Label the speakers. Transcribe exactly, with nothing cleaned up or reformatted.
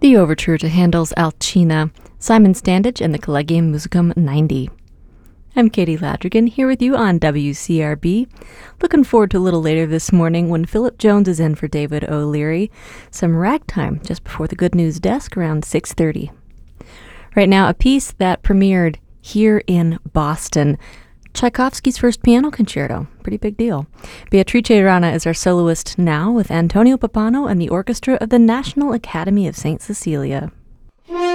Speaker 1: The overture to Handel's Alcina, Simon Standage and the Collegium Musicum ninety. I'm Katie Ladrigan, here with you on W C R B. Looking forward to a little later this morning when Philip Jones is in for David O'Leary. Some ragtime just before the Good News Desk around six thirty. Right now, a piece that premiered here in Boston. Tchaikovsky's first piano concerto. Pretty big deal. Beatrice Rana is our soloist now with Antonio Pappano and the orchestra of the National Academy of Saint Cecilia.